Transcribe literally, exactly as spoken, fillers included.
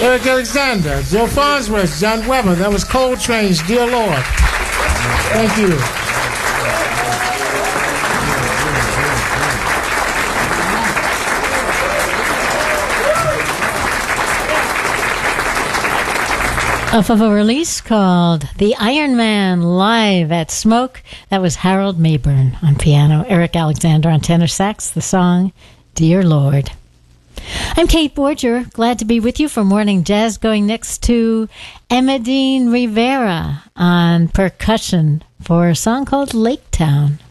Eric Alexander, Joe Farnsworth, John Weber. That was Coltrane's Dear Lord. Thank you. Off of a release called The Iron Man Live at Smoke. That was Harold Mayburn on piano, Eric Alexander on tenor sax, the song Dear Lord. I'm Kate Borger, glad to be with you for Morning Jazz, going next to Emma Dean Rivera on percussion for a song called Lake Town.